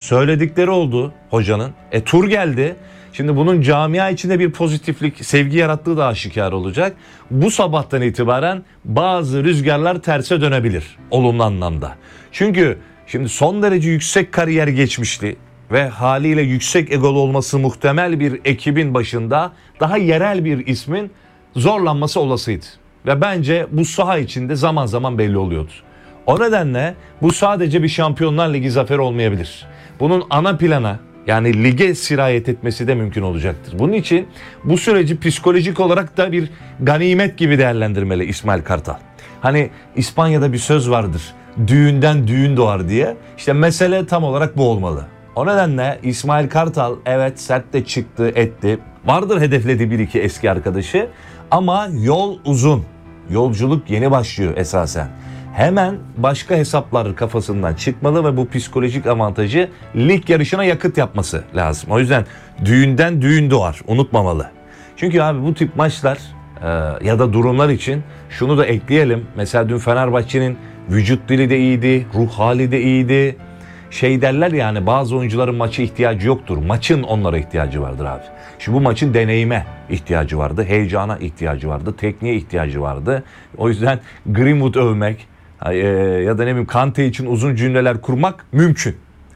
Söyledikleri oldu hocanın. Tur geldi. Şimdi bunun camia içinde bir pozitiflik, sevgi yarattığı da aşikar olacak. Bu sabahtan itibaren bazı rüzgarlar terse dönebilir olumlu anlamda. Çünkü şimdi son derece yüksek kariyer geçmişli ve haliyle yüksek egolu olması muhtemel bir ekibin başında daha yerel bir ismin zorlanması olasıydı. Ve bence bu saha içinde zaman zaman belli oluyordu. O nedenle bu sadece bir Şampiyonlar Ligi zaferi olmayabilir. Bunun ana plana, yani lige sirayet etmesi de mümkün olacaktır. Bunun için bu süreci psikolojik olarak da bir ganimet gibi değerlendirmeli İsmail Kartal. Hani İspanya'da bir söz vardır. Düğünden düğün doğar diye. İşte mesele tam olarak bu olmalı. O nedenle İsmail Kartal evet sert de çıktı etti. Vardır hedeflediği bir iki eski arkadaşı. Ama yol uzun. Yolculuk yeni başlıyor esasen. Hemen başka hesaplar kafasından çıkmalı ve bu psikolojik avantajı lig yarışına yakıt yapması lazım. O yüzden düğünden düğün doğar, unutmamalı. Çünkü abi bu tip maçlar ya da durumlar için şunu da ekleyelim. Mesela dün Fenerbahçe'nin vücut dili de iyiydi, ruh hali de iyiydi. Şey derler yani bazı oyuncuların maça ihtiyacı yoktur. Maçın onlara ihtiyacı vardır abi. Şimdi bu maçın deneyime ihtiyacı vardı, heyecana ihtiyacı vardı, tekniğe ihtiyacı vardı. O yüzden Greenwood övmek ya da ne bileyim Kante için uzun cümleler kurmak mümkün.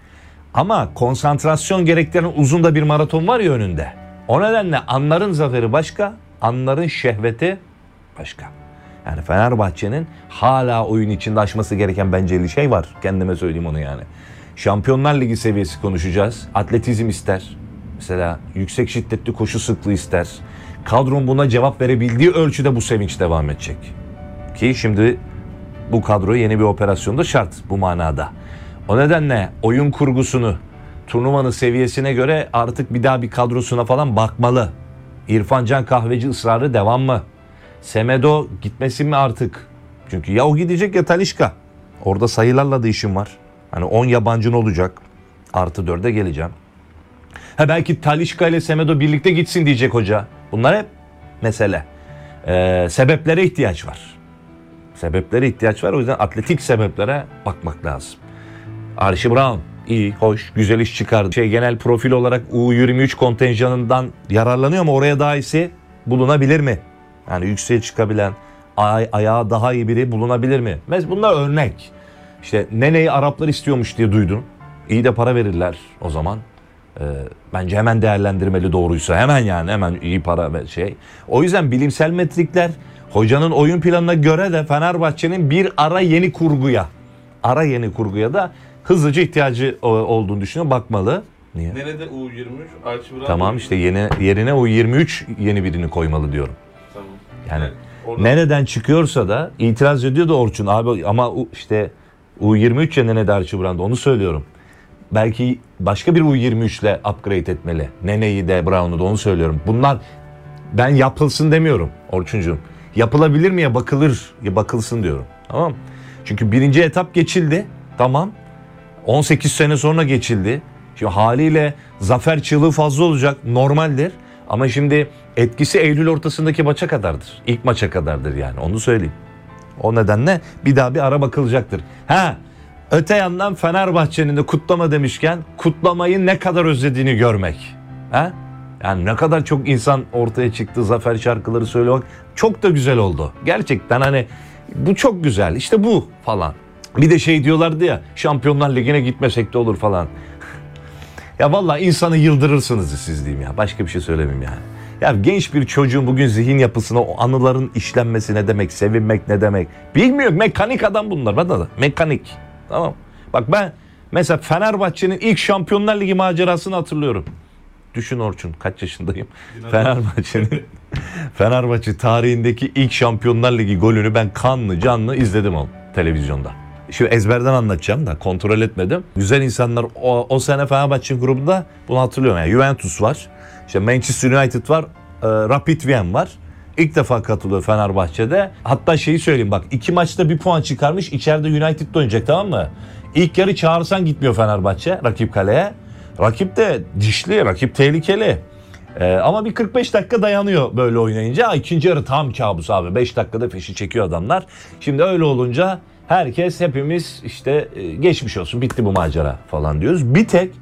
Ama konsantrasyon gerektiren uzun da bir maraton var ya önünde. O nedenle anların zaferi başka, anların şehveti başka. Yani Fenerbahçe'nin hala oyun içinde aşması gereken benceli şey var. Kendime söyleyeyim onu yani. Şampiyonlar Ligi seviyesi konuşacağız. Atletizm ister. Mesela yüksek şiddetli koşu sıklığı ister. Kadron buna cevap verebildiği ölçüde bu sevinç devam edecek. Ki şimdi bu kadro yeni bir operasyonda şart bu manada. O nedenle oyun kurgusunu, turnuvanın seviyesine göre artık bir daha bir kadrosuna falan bakmalı. İrfan Can Kahveci ısrarı devam mı? Semedo gitmesin mi artık? Çünkü ya o gidecek ya Talisca. Orada sayılarla da işim var. Hani 10 yabancın olacak. Artı 4'e geleceğim. Belki Talisca ile Semedo birlikte gitsin diyecek hoca. Bunlar hep mesele. Sebeplere ihtiyaç var. Sebeplere ihtiyaç var. O yüzden atletik sebeplere bakmak lazım. Archie Brown iyi, hoş, güzel iş çıkardı. Genel profil olarak U23 kontenjanından yararlanıyor ama oraya daha iyisi bulunabilir mi? Yani yükseğe çıkabilen, ayağı daha iyi biri bulunabilir mi? Bunlar örnek. İşte Nene'yi Araplar istiyormuş diye duydum. İyi de para verirler o zaman. Bence hemen değerlendirmeli doğruysa. Hemen iyi para ve şey. O yüzden bilimsel metrikler hocanın oyun planına göre de Fenerbahçe'nin bir ara yeni kurguya da hızlıca ihtiyacı olduğunu düşünüyor. Bakmalı. Niye? Nerede U23? Archie Brown. Tamam işte yerine U23 yeni birini koymalı diyorum. Tamam. Yani nereden çıkıyorsa da itiraz ediyor da Orçun abi ama işte U23 ya Nene'de Archie Brown'da onu söylüyorum. Belki başka bir U23 ile upgrade etmeli. Nene'yi de Brown'u da onu söylüyorum. Bunlar ben yapılsın demiyorum Orçuncuğum. Yapılabilir mi ya bakılsın diyorum. Tamam. Çünkü birinci etap geçildi. Tamam. 18 sene sonra geçildi. Şimdi haliyle zafer çığlığı fazla olacak. Normaldir. Ama şimdi etkisi Eylül ortasındaki maça kadardır. İlk maça kadardır yani. Onu söyleyeyim. O nedenle bir daha bir ara bakılacaktır. Öte yandan Fenerbahçe'nin de kutlama demişken kutlamayı ne kadar özlediğini görmek. Yani ne kadar çok insan ortaya çıktı, zafer şarkıları söylüyor. Çok da güzel oldu. Gerçekten hani bu çok güzel. İşte bu falan. Bir de şey diyorlardı ya, Şampiyonlar Ligi'ne gitmesek de olur falan. Ya vallahi insanı yıldırırsınız siz diyeyim ya. Başka bir şey söylemeyeyim yani. Ya genç bir çocuğun bugün zihin yapısına, o anıların işlenmesi ne demek, sevinmek ne demek. Bilmiyorum, mekanik adam bunlar. Bana da mekanik. Tamam. Bak ben mesela Fenerbahçe'nin ilk Şampiyonlar Ligi macerasını hatırlıyorum. Düşün Orçun, kaç yaşındayım? Fenerbahçe tarihindeki ilk Şampiyonlar Ligi golünü ben kanlı canlı izledim televizyonda. Şimdi ezberden anlatacağım da kontrol etmedim. Güzel insanlar o sene Fenerbahçe grubunda bunu hatırlıyorum. Yani Juventus var, işte Manchester United var, Rapid Wien var. İlk defa katılıyor Fenerbahçe'de. Hatta şeyi söyleyeyim bak, 2 maçta 1 puan çıkarmış. İçeride United'da oynayacak, tamam mı? İlk yarı çağırsan gitmiyor Fenerbahçe rakip kaleye. Rakip de dişli, rakip tehlikeli. Ama bir 45 dakika dayanıyor böyle oynayınca. İkinci yarı tam kabus abi. 5 dakikada fişi çekiyor adamlar. Şimdi öyle olunca hepimiz işte geçmiş olsun, bitti bu macera falan diyoruz. Bir tek